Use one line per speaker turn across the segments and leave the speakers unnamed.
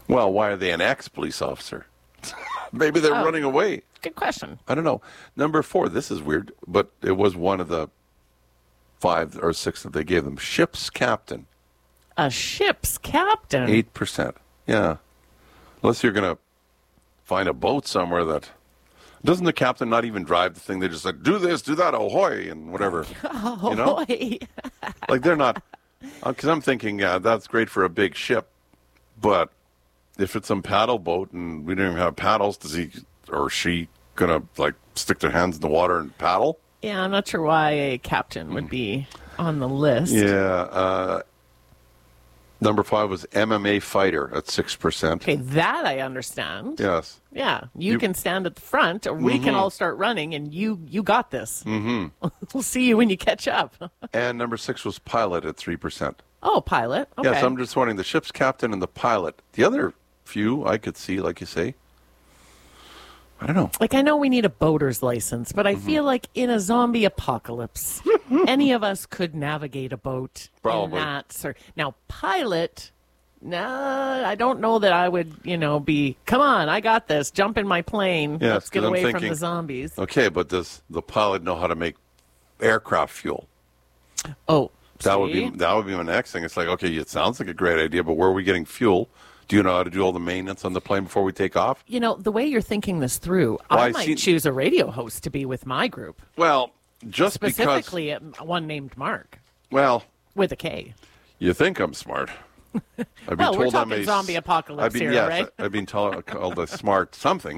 Well, why are they an ex-police officer? Maybe they're running away.
Good question.
I don't know. Number 4, this is weird, but it was one of the 5 or 6 that they gave them. Ship's captain.
A ship's captain?
8%. Yeah. Unless you're going to find a boat somewhere that... Doesn't the captain not even drive the thing? They just like, do this, do that, ahoy, and whatever.
Ahoy.
You know? Like, they're not... Because I'm thinking, that's great for a big ship, but if it's some paddle boat and we don't even have paddles, does he or she going to, like, stick their hands in the water and paddle?
Yeah, I'm not sure why a captain would be on the list.
Yeah. Number 5 was MMA fighter at 6%.
Okay, that I understand.
Yes.
Yeah, you can stand at the front, or we can all start running, and you got this. Mm-hmm. We'll see you when you catch up.
And number 6 was pilot at 3%.
Oh, pilot. Okay.
Yes, I'm just wondering, the ship's captain and the pilot. The other few I could see, like you say. I don't know.
Like, I know we need a boater's license, but I feel like in a zombie apocalypse, any of us could navigate a boat.
Probably.
Now, pilot, I don't know that I would, be, come on, I got this, jump in my plane,
Yes,
let's get
'cause I'm
away from
thinking,
the zombies.
Okay, but does the pilot know how to make aircraft fuel?
Oh,
That would be my next thing. It's like, okay, it sounds like a great idea, but where are we getting fuel? Do you know how to do all the maintenance on the plane before we take off?
The way you're thinking this through, I might choose a radio host to be with my group.
Well, just
specifically one named Mark.
Well,
with a K.
You think I'm smart? I've
been we're talking zombie apocalypse here, right?
I've been called a smart something.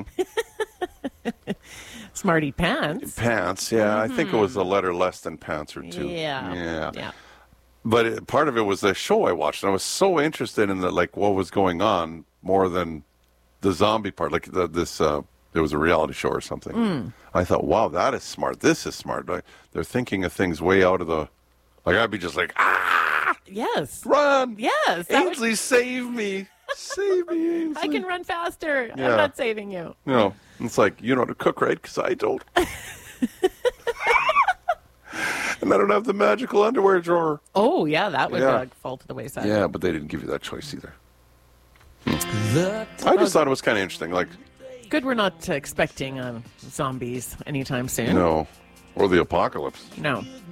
Smarty pants.
Pants, yeah. I think it was a letter less than pants or two.
Yeah.
But part of it was the show I watched. And I was so interested in what was going on more than the zombie part. Like there was a reality show or something. I thought, wow, that is smart. This is smart. They're thinking of things way out of the. Like I'd be just like,
yes,
run,
yes,
Ainsley, save me, save me, Ainsley.
I can run faster.
Yeah.
I'm not saving you.
No, it's like you know how to cook, right? Because I don't. And I don't have the magical underwear drawer.
Oh, yeah, that would fall to the wayside.
Yeah, but they didn't give you that choice either. I just thought it was kind of interesting. Like,
good we're not expecting zombies anytime soon.
No. Or the apocalypse.
No.